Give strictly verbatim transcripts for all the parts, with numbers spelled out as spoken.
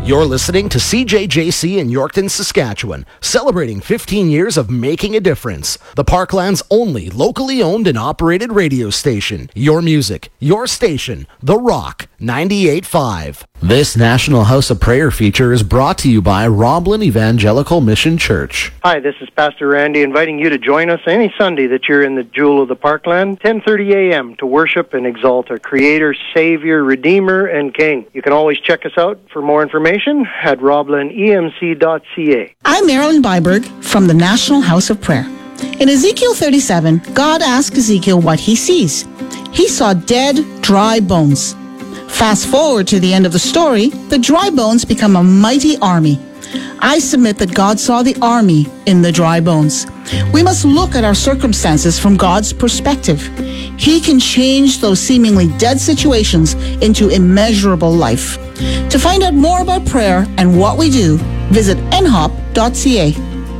You're listening to C J J C in Yorkton, Saskatchewan, celebrating fifteen years of making a difference. The Parkland's only locally owned and operated radio station. Your music, your station, The Rock, ninety-eight point five. This National House of Prayer feature is brought to you by Roblin Evangelical Mission Church. Hi, this is Pastor Randy inviting you to join us any Sunday that you're in the Jewel of the Parkland, ten thirty a.m. to worship and exalt our Creator, Savior, Redeemer, and King. You can always check us out for more information at roblin e m c dot c a. I'm Marilyn Byberg from the National House of Prayer. In Ezekiel thirty-seven, God asked Ezekiel what he sees. He saw dead, dry bones. Fast forward to the end of the story, the dry bones become a mighty army. I submit that God saw the army in the dry bones. We must look at our circumstances from God's perspective. He can change those seemingly dead situations into immeasurable life. To find out more about prayer and what we do, visit n hop dot c a.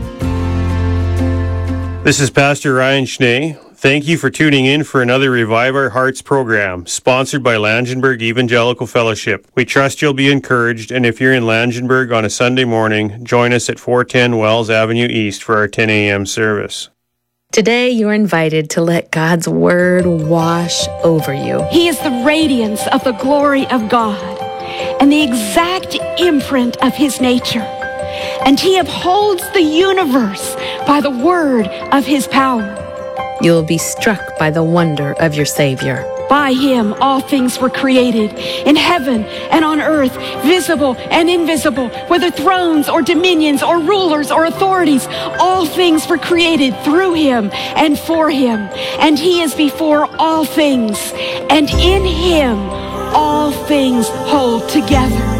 This is Pastor Ryan Schnee. Thank you for tuning in for another Revive Our Hearts program, sponsored by Langenberg Evangelical Fellowship. We trust you'll be encouraged, and if you're in Langenberg on a Sunday morning, join us at four ten Wells Avenue East for our ten a.m. service. Today, you're invited to let God's Word wash over you. He is the radiance of the glory of God and the exact imprint of His nature. And He upholds the universe by the word of His power. You'll be struck by the wonder of your Savior. By Him, all things were created, in heaven and on earth, visible and invisible, whether thrones or dominions or rulers or authorities. All things were created through Him and for Him. And He is before all things, and in Him all things hold together.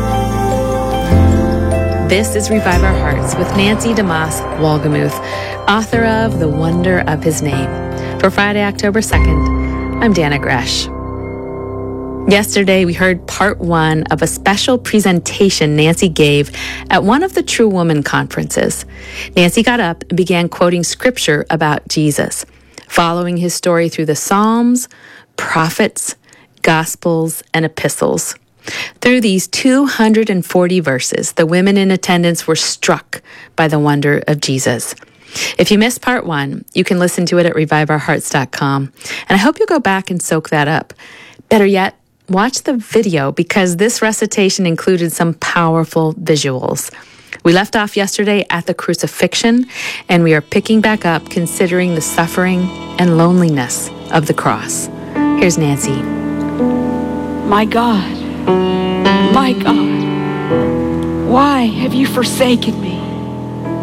This is Revive Our Hearts with Nancy DeMoss Wolgemuth, author of The Wonder of His Name. For Friday, October second, I'm Dana Gresh. Yesterday, we heard part one of a special presentation Nancy gave at one of the True Woman conferences. Nancy got up and began quoting scripture about Jesus, following his story through the Psalms, prophets, Gospels, and epistles. Through these two hundred forty verses, the women in attendance were struck by the wonder of Jesus. If you missed part one, you can listen to it at revive our hearts dot com. And I hope you'll go back and soak that up. Better yet, watch the video because this recitation included some powerful visuals. We left off yesterday at the crucifixion, and we are picking back up considering the suffering and loneliness of the cross. Here's Nancy. My God, my God, why have you forsaken me?